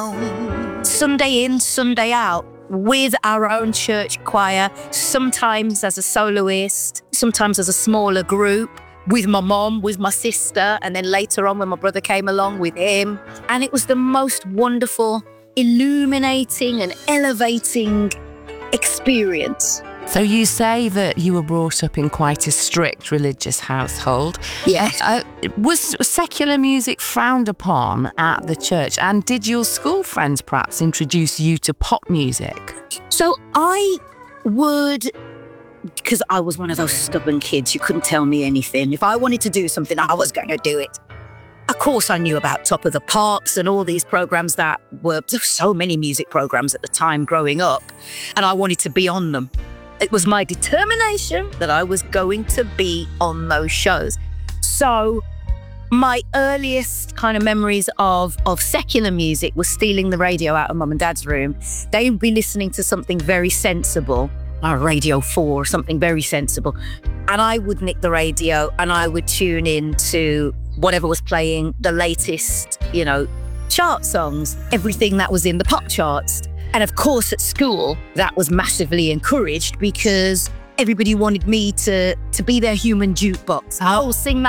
Sunday in, Sunday out, with our own church choir, sometimes as a soloist, sometimes as a smaller group, with my mom, with my sister, and then later on when my brother came along, with him. And it was the most wonderful, illuminating and elevating experience. So you say that you were brought up in quite a strict religious household. Yes. Was secular music frowned upon at the church? And did your school friends perhaps introduce you to pop music? So I would, because I was one of those stubborn kids, you couldn't tell me anything. If I wanted to do something, I was going to do it. Of course, I knew about Top of the Pops and all these programs there were so many music programs at the time growing up, and I wanted to be on them. It was my determination that I was going to be on those shows. So my earliest kind of memories of secular music was stealing the radio out of Mum and Dad's room. They would be listening to something very sensible, Radio 4, something very sensible. And I would nick the radio and I would tune in to whatever was playing, the latest, chart songs, everything that was in the pop charts. And of course, at school, that was massively encouraged because everybody wanted me to be their human jukebox. Oh, sing that